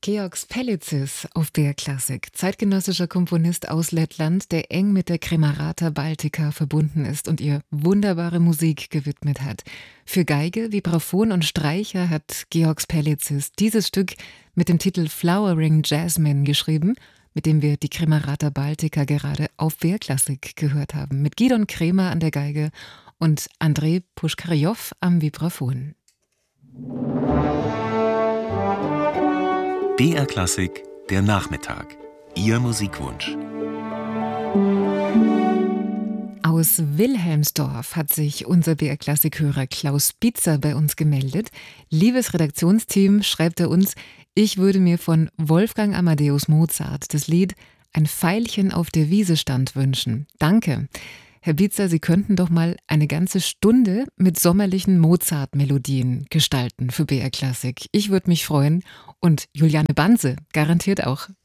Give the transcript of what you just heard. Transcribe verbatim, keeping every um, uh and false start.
Georgs Pellicis auf B R Klassik, zeitgenössischer Komponist aus Lettland, der eng mit der Kremerata Baltica verbunden ist und ihr wunderbare Musik gewidmet hat. Für Geige, Vibraphon und Streicher hat Georgs Pellicis dieses Stück mit dem Titel Flowering Jasmine geschrieben, mit dem wir die Kremerata Baltica gerade auf B R Klassik gehört haben, mit Gidon Kremer an der Geige und Andrei Puschkarjow am Vibraphon. B R Klassik, der Nachmittag. Ihr Musikwunsch. Aus Wilhelmsdorf hat sich unser B R Klassik-Hörer Klaus Bitzer bei uns gemeldet. Liebes Redaktionsteam, schreibt er uns, ich würde mir von Wolfgang Amadeus Mozart das Lied Ein Veilchen auf der Wiese stand wünschen. Danke. Herr Bitzer, Sie könnten doch mal eine ganze Stunde mit sommerlichen Mozart-Melodien gestalten für B R Klassik. Ich würde mich freuen und Juliane Banse garantiert auch.